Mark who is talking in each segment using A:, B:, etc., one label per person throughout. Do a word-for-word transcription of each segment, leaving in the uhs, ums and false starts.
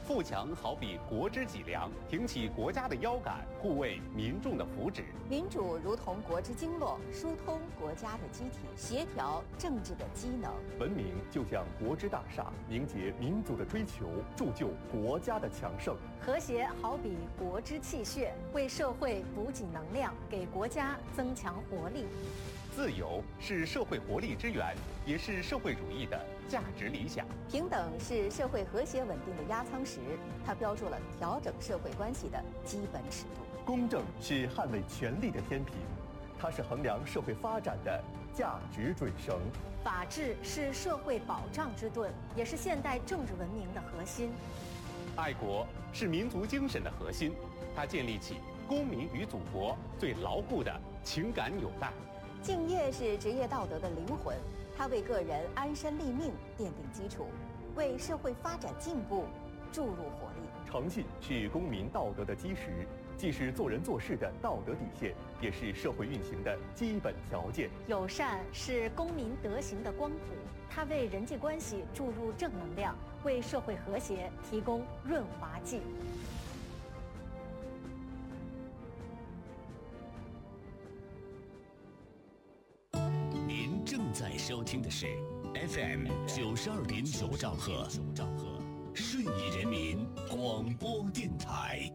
A: 富强好比国之脊梁，挺起国家的腰杆，护卫民众的福祉。
B: 民主如同国之经络，疏通国家的机体，协调政治的机能。
C: 文明就像国之大厦，凝结民族的追求，铸就国家的强盛。
D: 和谐好比国之气血，为社会补给能量，给国家增强活力。
A: 自由是社会活力之源，也是社会主义的价值理想。
B: 平等是社会和谐稳定的压舱石，它标注了调整社会关系的基本尺度。
C: 公正是捍卫权力的天平，它是衡量社会发展的价值准绳。
D: 法治是社会保障之盾，也是现代政治文明的核心。
A: 爱国是民族精神的核心，它建立起公民与祖国最牢固的情感纽带。
B: 敬业是职业道德的灵魂，它为个人安身立命奠定基础，为社会发展进步注入活力。
C: 诚信是公民道德的基石，既是做人做事的道德底线，也是社会运行的基本条件。
D: 友善是公民德行的光谱，它为人际关系注入正能量，为社会和谐提供润滑剂。
E: 您正在收听的是 F M 九十二点九兆赫，顺义人民广播电台。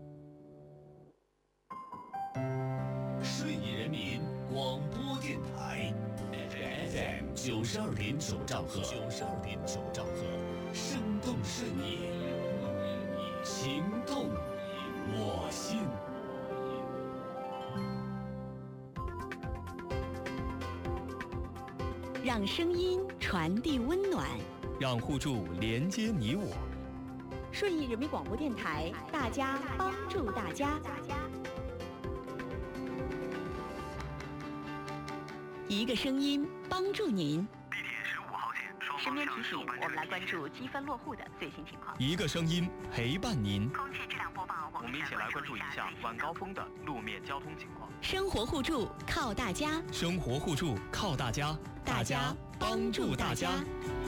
E: 顺义人民广播电台 F M 九十二点九兆赫，九十二点九兆赫，生动顺义，情动我心。
F: 让声音传递温暖，
G: 让互助连接你我。
F: 顺义人民广播电台，大家帮助大家。一个声音帮助您。
H: 地铁十五号线双
F: 身边
H: 方
F: 提醒，我们来关注积分落户的最新情况。
G: 一个声音陪伴您。
H: 空气质量播报，我们一起来关注一下晚高峰的路面交通情况。
F: 生活互助靠大家，
G: 生活互助靠大家，
F: 大家帮助大家。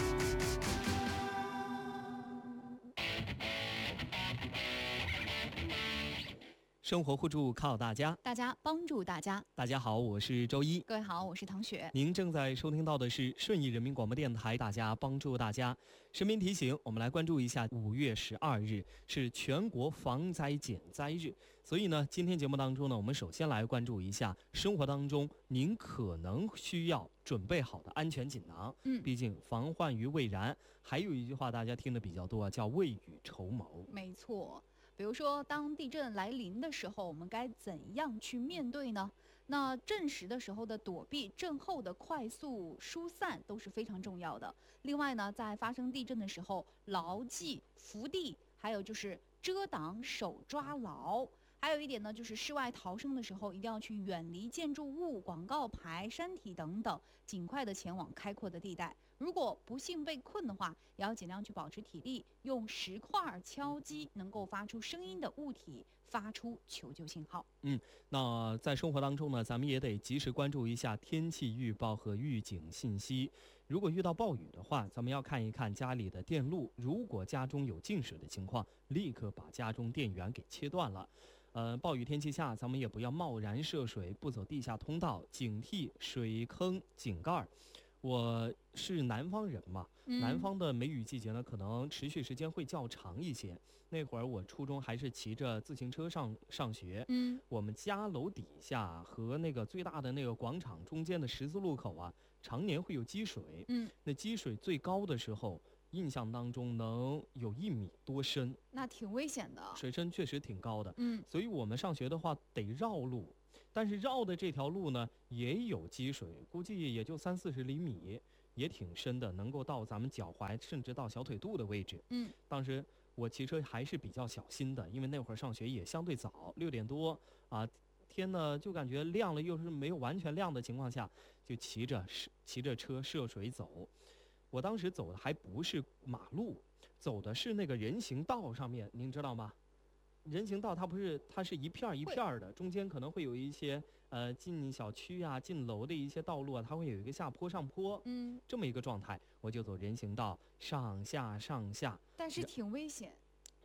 G: 生活互助靠大家，
I: 大家帮助大家。
G: 大家好，我是周一。
I: 各位好，我是唐雪。
G: 您正在收听到的是顺义人民广播电台，大家帮助大家。身边提醒，我们来关注一下五月十二日是全国防灾减灾日，所以呢，今天节目当中呢，我们首先来关注一下生活当中您可能需要准备好的安全锦囊。
I: 嗯，
G: 毕竟防患于未然。还有一句话大家听的比较多，叫未雨绸缪。
I: 没错。比如说，当地震来临的时候，我们该怎样去面对呢？那震时的时候的躲避，震后的快速疏散都是非常重要的。另外呢，在发生地震的时候，牢记伏地，还有就是遮挡手抓牢。还有一点呢，就是室外逃生的时候，一定要去远离建筑物、广告牌、山体等等，尽快的前往开阔的地带。如果不幸被困的话，也要尽量去保持体力，用石块敲击能够发出声音的物体，发出求救信号。
G: 嗯，那在生活当中呢，咱们也得及时关注一下天气预报和预警信息。如果遇到暴雨的话，咱们要看一看家里的电路，如果家中有进水的情况，立刻把家中电源给切断了。呃，暴雨天气下，咱们也不要贸然涉水，不走地下通道，警惕水坑井盖。我是南方人嘛，
I: 嗯、
G: 南方的梅雨季节呢，可能持续时间会较长一些。那会儿我初中还是骑着自行车上上学，
I: 嗯，
G: 我们家楼底下和那个最大的那个广场中间的十字路口啊，常年会有积水，
I: 嗯，
G: 那积水最高的时候，印象当中能有一米多深，
I: 那挺危险的，
G: 水深确实挺高的，
I: 嗯，
G: 所以我们上学的话得绕路。但是绕的这条路呢，也有积水，估计也就三四十厘米，也挺深的，能够到咱们脚踝，甚至到小腿肚的位置。
I: 嗯，
G: 当时我骑车还是比较小心的，因为那会儿上学也相对早，六点多啊，天呢就感觉亮了，又是没有完全亮的情况下，就骑着骑着车涉水走。我当时走的还不是马路，走的是那个人行道上面，您知道吗？人行道它不是，它是一片一片的，中间可能会有一些呃进小区啊、进楼的一些道路啊，它会有一个下坡上坡，
I: 嗯，
G: 这么一个状态，我就走人行道上下上下，
I: 但是挺危险。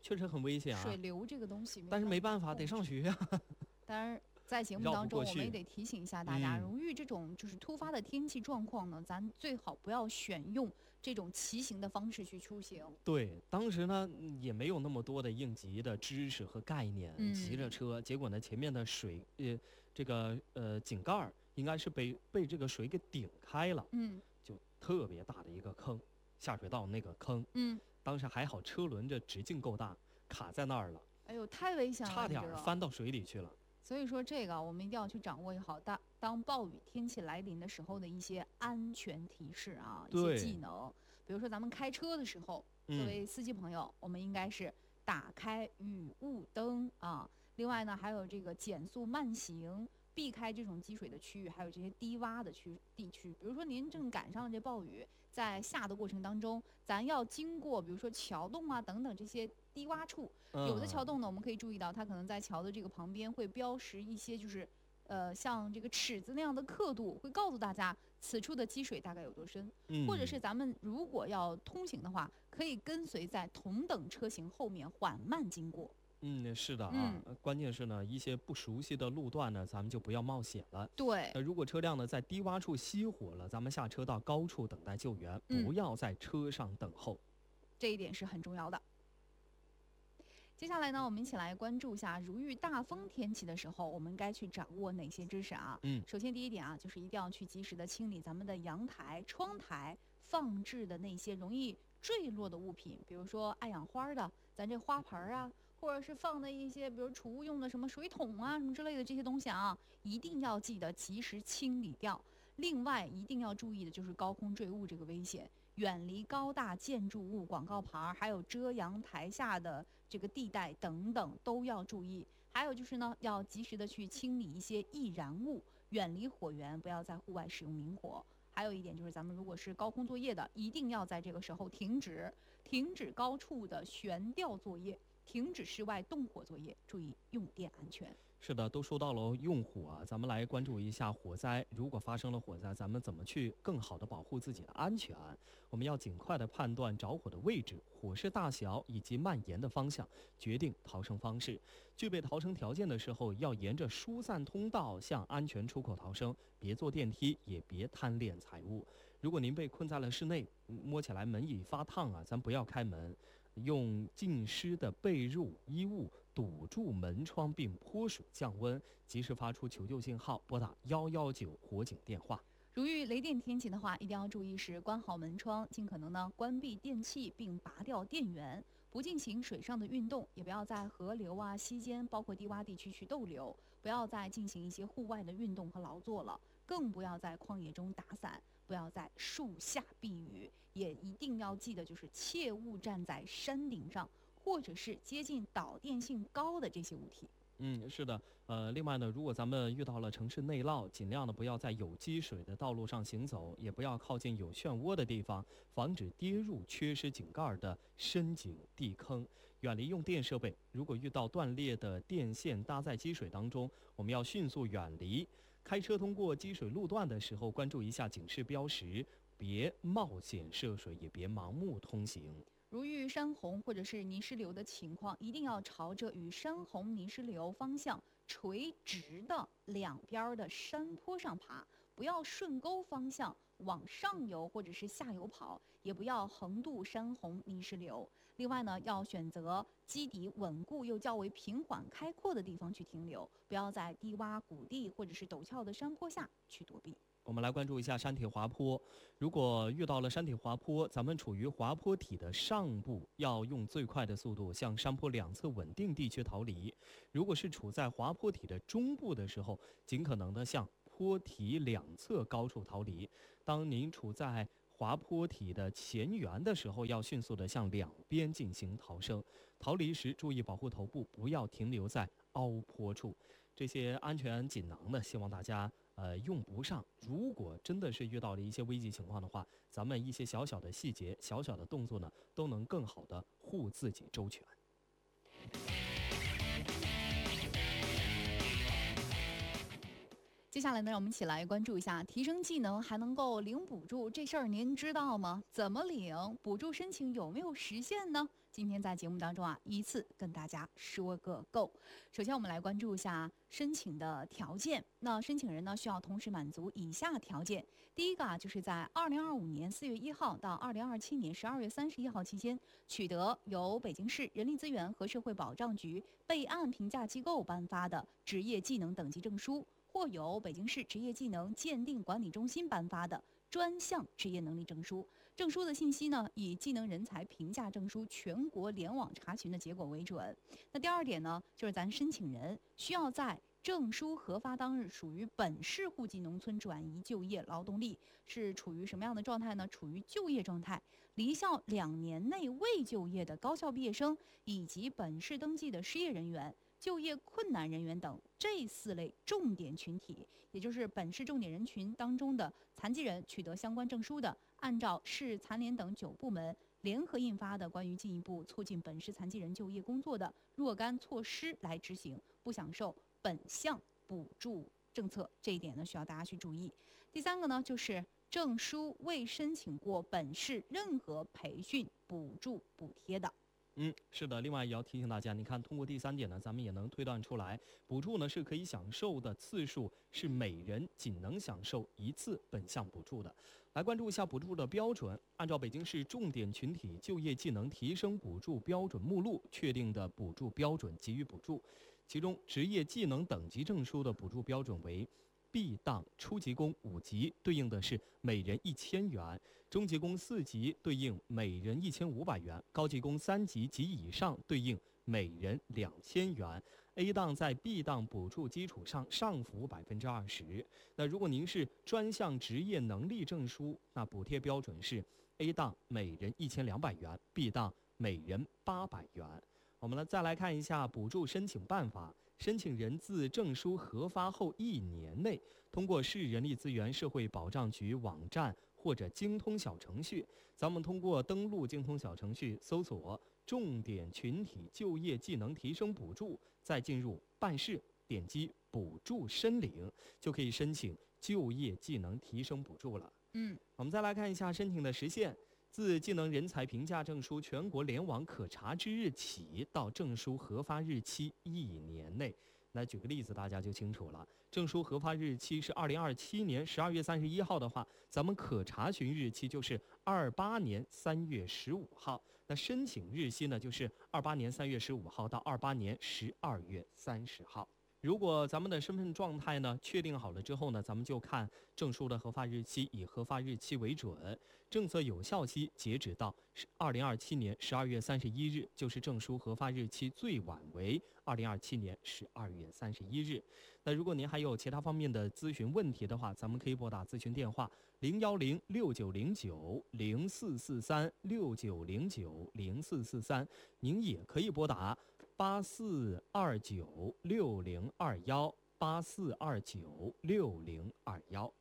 G: 确实很危险啊。
I: 水流这个东西，
G: 但是没办法，得上学呀、啊。
I: 当然。在节目当中，我们也得提醒一下大家，如遇这种就是突发的天气状况呢，咱最好不要选用这种骑行的方式去出行。
G: 对，当时呢也没有那么多的应急的知识和概念，
I: 嗯、
G: 骑着车，结果呢前面的水呃这个呃井盖应该是被被这个水给顶开了，
I: 嗯，
G: 就特别大的一个坑，下水道那个坑，
I: 嗯，
G: 当时还好车轮这直径够大，卡在那儿了。
I: 哎呦，太危险了，
G: 差点翻到水里去了。
I: 所以说，这个我们一定要去掌握好当当暴雨天气来临的时候的一些安全提示啊，一些技能。比如说，咱们开车的时候，作为司机朋友，嗯、我们应该是打开雨雾灯啊。另外呢，还有这个减速慢行，避开这种积水的区域，还有这些低洼的区地区。比如说，您正赶上这暴雨，在下的过程当中，咱要经过比如说桥洞啊等等这些低洼处。有的桥洞呢，我们可以注意到，它可能在桥的这个旁边会标识一些，就是，呃，像这个尺子那样的刻度，会告诉大家此处的积水大概有多深。
G: 嗯、
I: 或者是咱们如果要通行的话，可以跟随在同等车型后面缓慢经过。
G: 嗯，是的啊、
I: 嗯，
G: 关键是呢，一些不熟悉的路段呢，咱们就不要冒险了。
I: 对。
G: 呃，如果车辆呢在低洼处熄火了，咱们下车到高处等待救援，
I: 嗯、
G: 不要在车上等候。
I: 这一点是很重要的。接下来呢，我们一起来关注一下，如遇大风天气的时候，我们该去掌握哪些知识啊？
G: 嗯，
I: 首先第一点啊，就是一定要去及时的清理咱们的阳台、窗台放置的那些容易坠落的物品，比如说爱养花的，咱这花盆啊，或者是放的一些，比如储物用的什么水桶啊什么之类的这些东西啊，一定要记得及时清理掉。另外，一定要注意的就是高空坠物这个危险。远离高大建筑物、广告牌，还有遮阳台下的这个地带等等都要注意。还有就是呢，要及时的去清理一些易燃物，远离火源，不要在户外使用明火。还有一点就是，咱们如果是高空作业的，一定要在这个时候停止，停止高处的悬吊作业，停止室外动火作业，注意用电安全。
G: 是的，都说到了用火啊，咱们来关注一下火灾。如果发生了火灾，咱们怎么去更好的保护自己的安全？我们要尽快的判断着火的位置、火势大小以及蔓延的方向，决定逃生方式。具备逃生条件的时候，要沿着疏散通道向安全出口逃生，别坐电梯，也别贪恋财物。如果您被困在了室内，摸起来门已发烫啊，咱不要开门。用浸湿的被褥、衣物堵住门窗并泼水降温，及时发出求救信号，拨打一一九火警电话。
I: 如遇雷电天气的话，一定要注意是关好门窗，尽可能呢关闭电器并拔掉电源，不进行水上的运动，也不要在河流啊、溪间，包括低洼地区去逗留，不要再进行一些户外的运动和劳作了，更不要在旷野中打伞，不要在树下避雨，也一定要记得就是切勿站在山顶上，或者是接近导电性高的这些物体。
G: 嗯，是的，呃，另外呢，如果咱们遇到了城市内涝，尽量的不要在有积水的道路上行走，也不要靠近有漩涡的地方，防止跌入缺失井盖的深井地坑，远离用电设备。如果遇到断裂的电线搭在积水当中，我们要迅速远离。开车通过积水路段的时候，关注一下警示标识，别冒险涉水，也别盲目通行。
I: 如遇山洪或者是泥石流的情况，一定要朝着与山洪泥石流方向垂直的两边的山坡上爬，不要顺沟方向往上游或者是下游跑，也不要横渡山洪泥石流。另外呢，要选择基底稳固又较为平缓开阔的地方去停留，不要在低洼谷地或者是陡峭的山坡下去躲避。
G: 我们来关注一下山体滑坡。如果遇到了山体滑坡，咱们处于滑坡体的上部，要用最快的速度向山坡两侧稳定地区逃离。如果是处在滑坡体的中部的时候，尽可能的向坡体两侧高处逃离。当您处在滑坡体的前缘的时候，要迅速的向两边进行逃生。逃离时注意保护头部，不要停留在凹坡处。这些安全锦囊呢，希望大家呃用不上。如果真的是遇到了一些危急情况的话，咱们一些小小的细节、小小的动作呢，都能更好的护自己周全。
I: 接下来呢，让我们一起来关注一下提升技能还能够领补助这事儿，您知道吗？怎么领？补助申请有没有实现呢？今天在节目当中啊，依次跟大家说个够。首先，我们来关注一下申请的条件。那申请人呢，需要同时满足以下条件：第一个啊，就是在二零二五年四月一号到二零二七年十二月三十一号期间，取得由北京市人力资源和社会保障局备案评价机构颁发的职业技能等级证书，或由北京市职业技能鉴定管理中心颁发的专项职业能力证书。证书的信息呢，以技能人才评价证书全国联网查询的结果为准。那第二点呢，就是咱申请人需要在证书核发当日属于本市户籍农村转移就业劳动力，是处于什么样的状态呢？处于就业状态，离校两年内未就业的高校毕业生，以及本市登记的失业人员、就业困难人员等这四类重点群体，也就是本市重点人群当中的残疾人取得相关证书的，按照市残联等九部门联合印发的关于进一步促进本市残疾人就业工作的若干措施来执行，不享受本项补助政策。这一点呢，需要大家去注意。第三个呢，就是证书未申请过本市任何培训补助补贴的。
G: 嗯，是的。另外也要提醒大家，你看，通过第三点呢，咱们也能推断出来，补助呢是可以享受的次数是每人仅能享受一次本项补助的。来关注一下补助的标准，按照北京市重点群体就业技能提升补助标准目录确定的补助标准给予补助。其中，职业技能等级证书的补助标准为 B 档初级工五级，对应的是每人一千元；中级工四级对应每人一千五百元；高级工三级及以上对应每人两千元。A 档在 B 档补助基础上上浮百分之二十。那如果您是专项职业能力证书，那补贴标准是 A 档每人一千两百元 ，B 档每人八百元。我们呢再来看一下补助申请办法。申请人自证书核发后一年内，通过市人力资源社会保障局网站或者精通小程序，咱们通过登录精通小程序搜索重点群体就业技能提升补助，再进入办事，点击补助申领，就可以申请就业技能提升补助了。
I: 嗯，
G: 我们再来看一下申请的时限。自技能人才评价证书全国联网可查之日起到证书核发日期一年内。那举个例子，大家就清楚了。证书核发日期是二零二七年十二月三十一号的话，咱们可查询日期就是二八年三月十五号。那申请日期呢，就是二八年三月十五号到二八年十二月三十号。如果咱们的身份状态呢确定好了之后呢，咱们就看证书的核发日期，以核发日期为准。政策有效期截止到二零二七年十二月三十一日，就是证书核发日期最晚为二零二七年十二月三十一日。那如果您还有其他方面的咨询问题的话，咱们可以拨打咨询电话零幺零六九零九零四四三六九零九零四四三，您也可以拨打八四二九六零二幺八四二九六零二幺。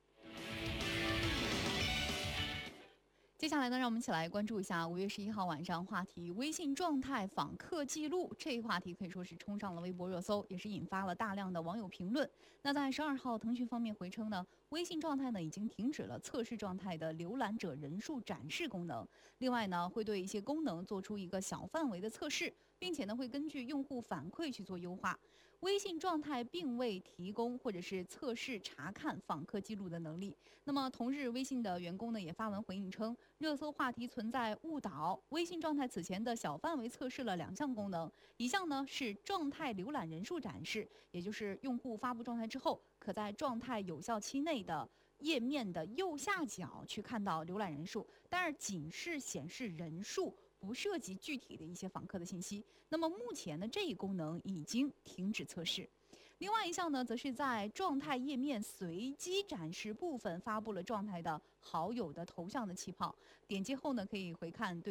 I: 接下来呢，让我们一起来关注一下五月十一号晚上话题微信状态访客记录。这一话题可以说是冲上了微博热搜，也是引发了大量的网友评论。那在十二号，腾讯方面回称呢，微信状态呢已经停止了测试状态的浏览者人数展示功能。另外呢，会对一些功能做出一个小范围的测试，并且呢会根据用户反馈去做优化。微信状态并未提供或者是测试查看访客记录的能力。那么同日，微信的员工呢也发文回应称，热搜话题存在误导。微信状态此前的小范围测试了两项功能，一项呢是状态浏览人数展示，也就是用户发布状态之后，可在状态有效期内的页面的右下角去看到浏览人数，但是仅是显示人数，不涉及具体的一些访客的信息。那么目前呢，这一功能已经停止测试。另外一项呢，则是在状态页面随机展示部分发布了状态的好友的头像的气泡，点击后呢，可以回看对